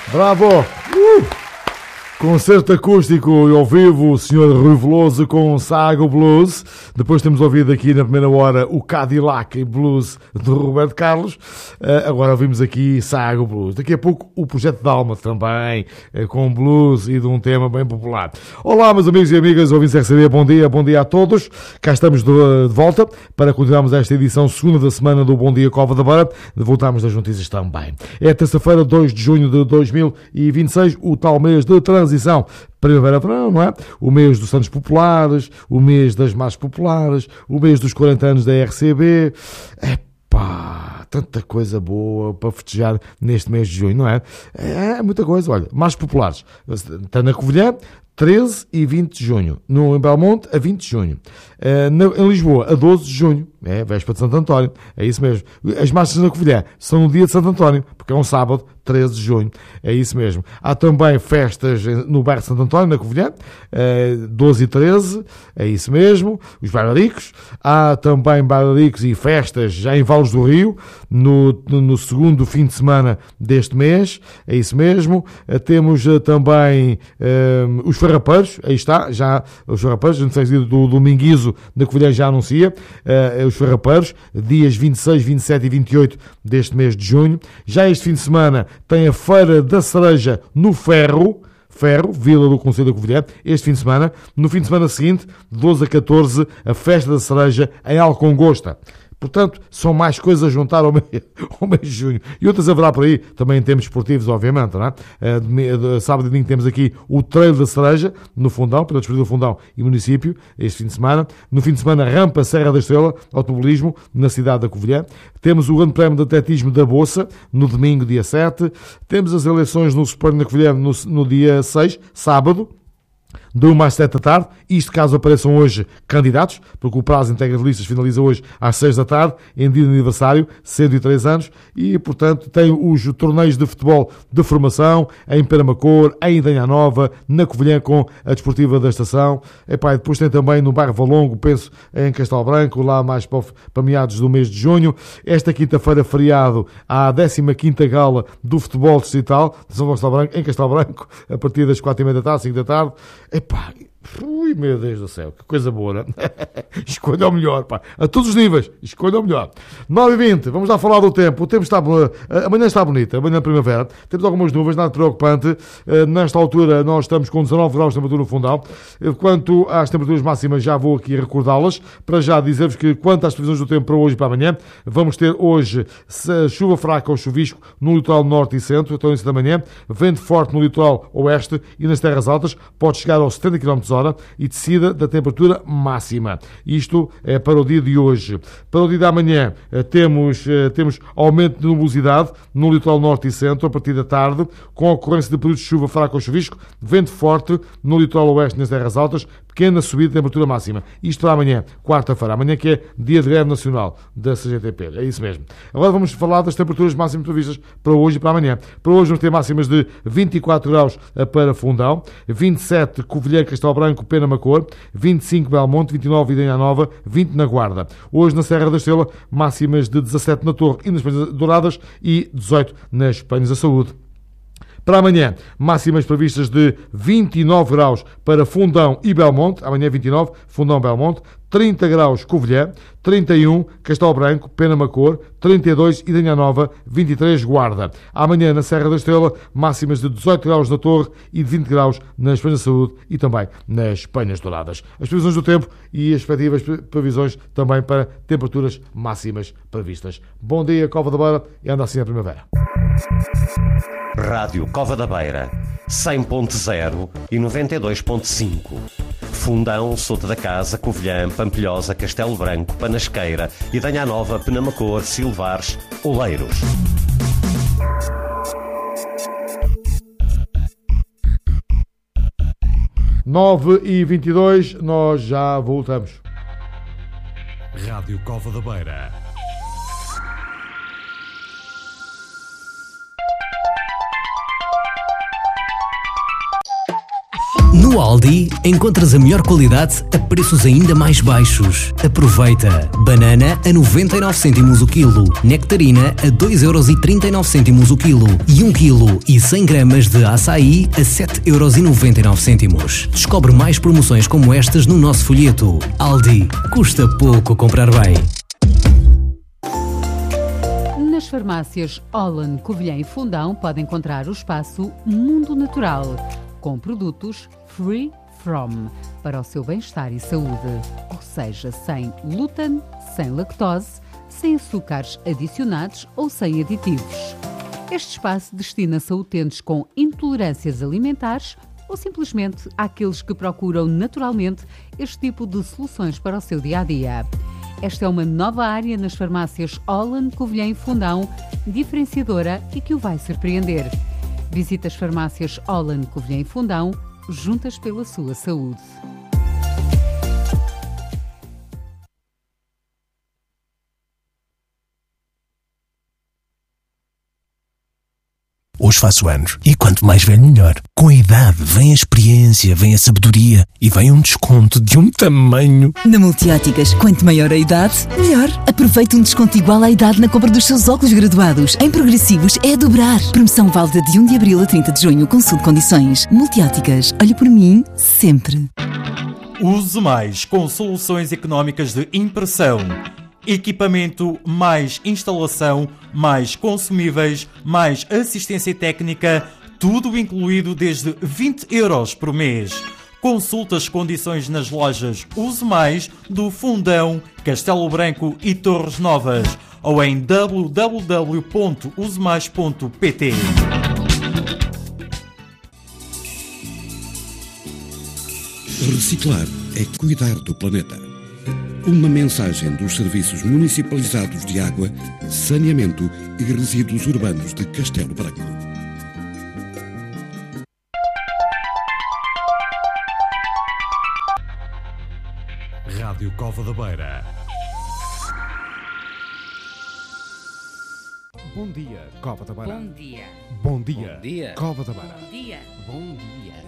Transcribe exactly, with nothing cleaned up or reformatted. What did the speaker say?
Bravo! Uh! Concerto acústico e ao vivo, o senhor Rui Veloso com Sago Blues. Depois temos ouvido aqui na primeira hora o Cadillac Blues do Roberto Carlos. Uh, agora ouvimos aqui Sago Blues. Daqui a pouco o Projeto Dalma também, uh, com blues e de um tema bem popular. Olá, meus amigos e amigas, ouvintes R C B, bom dia, bom dia a todos. Cá estamos de, de volta para continuarmos esta edição segunda da semana do Bom Dia Cova da Beira. Voltamos das notícias também. É terça-feira, dois de junho de dois mil e vinte e seis, o tal mês de transição. Primavera-verão, não é? O mês dos Santos Populares, o mês das Marchas Populares, o mês dos quarenta anos da R C B. Epá, tanta coisa boa para festejar neste mês de junho, não é? É muita coisa, olha. Marchas Populares. Está na Covilhã, treze e vinte de junho. No em Belmonte, a vinte de junho. Uh, na, em Lisboa, a doze de junho. É, véspera de Santo António. É isso mesmo. As marchas na Covilhã são no dia de Santo António, porque é um sábado, treze de junho. É isso mesmo. Há também festas no bairro de Santo António, na Covilhã, uh, doze e treze. É isso mesmo. Os bailaricos. Há também bailaricos e festas já em Valos do Rio, no, no, no segundo fim de semana deste mês. É isso mesmo. Uh, temos uh, também uh, os farrapeiros. Aí está, já os farrapeiros. A gente fez do Dominguizo da Covilhã já anuncia. Uh, os farrapeiros, dias vinte e seis, vinte e sete e vinte e oito deste mês de junho. Já este fim de semana tem a Feira da Cereja no Ferro, Ferro, Vila do Concelho da Covilhã, este fim de semana. No fim de semana seguinte, de doze a catorze, a Festa da Cereja em Alcongosta. Portanto, são mais coisas a juntar ao mês, ao mês de junho. E outras haverá por aí, também em termos esportivos, obviamente, não é? De, de, sábado e domingo temos aqui o Trail da Cereja, no Fundão, para despedir do Fundão e município, este fim de semana. No fim de semana, Rampa Serra da Estrela, automobilismo, na cidade da Covilhã. Temos o Grande Prémio de Atletismo da Bolsa, no domingo, dia sete. Temos as eleições no Supremo na Covilhã, no, no dia seis, sábado. De uma às sete da tarde, isto caso apareçam hoje candidatos, porque o prazo de entrega de listas finaliza hoje às seis da tarde, em dia de aniversário, cento e três anos, e portanto tem os torneios de futebol de formação, em Penamacor, em Idanha Nova, na Covilhã com a Desportiva da Estação, epá, e depois tem também no bairro Valongo, penso em Castelo Branco, lá mais para, para meados do mês de junho. Esta quinta-feira, feriado, há a décima quinta gala do futebol distrital de São Castelo Branco, em Castelo Branco, a partir das quatro e meia da tarde, cinco da tarde. Epá, ui, meu Deus do céu, que coisa boa, não é? Escolha o melhor, pá, a todos os níveis, escolha o melhor. nove e vinte, vamos lá falar do tempo. O tempo está, amanhã está bonita, amanhã é primavera, temos algumas nuvens, nada preocupante. Nesta altura nós estamos com dezanove graus de temperatura no Fundão. Quanto às temperaturas máximas, já vou aqui recordá-las, para já dizer-vos que quanto às previsões do tempo para hoje e para amanhã, vamos ter hoje chuva fraca ou chuvisco no litoral norte e centro, até o início da manhã, vento forte no litoral oeste e nas terras altas, pode chegar aos setenta quilómetros por hora e descida da temperatura máxima. Isto é para o dia de hoje. Para o dia de amanhã temos, temos aumento de nubosidade no litoral norte e centro a partir da tarde, com a ocorrência de períodos de chuva fraca ou chuvisco, vento forte no litoral oeste e nas terras altas, pequena subida de temperatura máxima. Isto para amanhã, quarta-feira. Amanhã que é dia de greve nacional da C G T P. É isso mesmo. Agora vamos falar das temperaturas máximas previstas para hoje e para amanhã. Para hoje vamos ter máximas de vinte e quatro graus para Fundão, vinte e sete Covilhã, Castelo Branco, Penamacor, vinte e cinco Belmonte, vinte e nove Idanha Nova, vinte na Guarda. Hoje na Serra da Estrela, máximas de dezassete na Torre e nas Penhas Douradas e dezoito nas Penhas da Saúde. Para amanhã, máximas previstas de vinte e nove graus para Fundão e Belmonte, amanhã vinte e nove, Fundão, Belmonte, trinta graus Covilhã, trinta e um Castelo Branco, Penamacor, trinta e dois Idanha Nova, vinte e três Guarda. Amanhã na Serra da Estrela, máximas de dezoito graus na Torre e de vinte graus nas Penhas da Saúde e também nas Penhas Douradas. As previsões do tempo e as respectivas previsões também para temperaturas máximas previstas. Bom dia, Cova da Beira, e anda assim a primavera. Rádio Cova da Beira, cem ponto zero e noventa e dois ponto cinco. Fundão, Soto da Casa, Covilhã, Pampilhosa, Castelo Branco, Panasqueira, Idanha Nova, Penamacor, Silvares, Oleiros. nove e vinte e dois, nós já voltamos. Rádio Cova da Beira. No Aldi, encontras a melhor qualidade a preços ainda mais baixos. Aproveita! Banana a noventa e nove cêntimos o quilo, nectarina a dois euros e trinta e nove cêntimos o quilo e um quilo e cem gramas de açaí a sete euros e noventa e nove cêntimos. Descobre mais promoções como estas no nosso folheto. Aldi, custa pouco comprar bem. Nas farmácias Holland, Covilhã e Fundão pode encontrar o espaço Mundo Natural, com produtos Free From, para o seu bem-estar e saúde. Ou seja, sem glúten, sem lactose, sem açúcares adicionados ou sem aditivos. Este espaço destina-se a utentes com intolerâncias alimentares ou simplesmente àqueles que procuram naturalmente este tipo de soluções para o seu dia-a-dia. Esta é uma nova área nas farmácias Holland, Covilhã e Fundão, diferenciadora e que o vai surpreender. Visite as farmácias Holland, Covilhã e Fundão, juntas pela sua saúde. Hoje faço anos e quanto mais velho melhor. Com a idade vem a experiência, vem a sabedoria e vem um desconto de um tamanho. Na Multióticas, quanto maior a idade, melhor. Aproveite um desconto igual à idade na compra dos seus óculos graduados. Em progressivos é a dobrar. Promoção válida de um de abril a trinta de junho. Consulte condições. Multióticas, olhe por mim sempre. Use mais com soluções económicas de impressão. Equipamento, mais instalação, mais consumíveis, mais assistência técnica, tudo incluído desde vinte euros por mês. Consulte as condições nas lojas Use Mais do Fundão, Castelo Branco e Torres Novas ou em w w w ponto use mais ponto p t. Reciclar é cuidar do planeta. Uma mensagem dos Serviços Municipalizados de Água, Saneamento e Resíduos Urbanos de Castelo Branco. Rádio Cova da Beira. Bom dia, Cova da Beira. Bom dia. Bom dia, Bom dia. Cova da Beira. Bom dia. Bom dia.